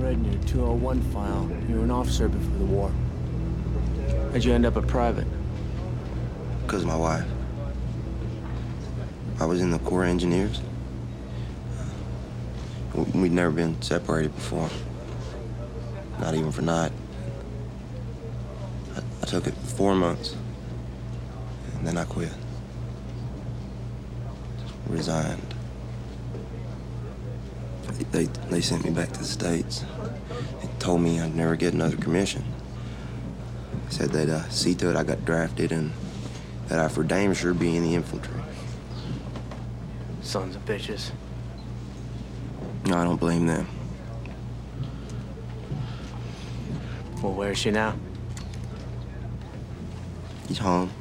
Read in your 201 file, you were an officer before the war. How'd you end up a private? Because of my wife. I was in the Corps of Engineers. We'd never been separated before. Not even for night. I took it for 4 months. And then I quit. Just resigned. They sent me back to the States. They told me I'd never get another commission. They said they'd see to it I got drafted and that I for damn sure be in the infantry. Sons of bitches. No, I don't blame them. Well, where is she now? He's home.